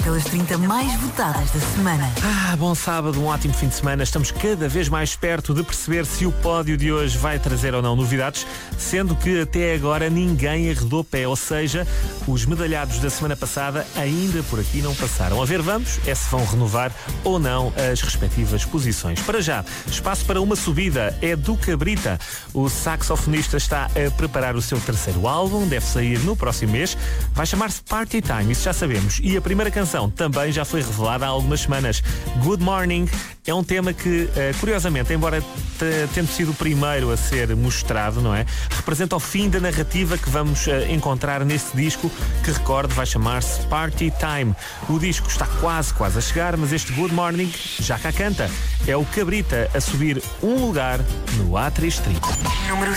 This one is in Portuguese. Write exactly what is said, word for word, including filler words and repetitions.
pelas trinta mais votadas da semana. Ah, bom sábado, um ótimo fim de semana. Estamos cada vez mais perto de perceber se o pódio de hoje vai trazer ou não novidades, sendo que até agora ninguém arredou pé, ou seja, os medalhados da semana passada ainda por aqui não passaram. A ver, vamos, é se vão renovar ou não as respectivas posições. Para já, espaço para uma subida é do Cabrita. O saxofonista está a preparar o seu terceiro álbum, deve sair no próximo mês. Vai chamar-se Party Time, isso já sabemos. E a primeira canção também já foi revelada há algumas semanas. Good Morning é um tema que, curiosamente, embora tendo sido o primeiro a ser mostrado, não é? Representa o fim da narrativa que vamos encontrar nesse disco, que, recorde, vai chamar-se Party Time. O disco está quase, quase a chegar, mas este Good Morning já cá canta. É o Cabrita a subir um lugar no A três trinta. Número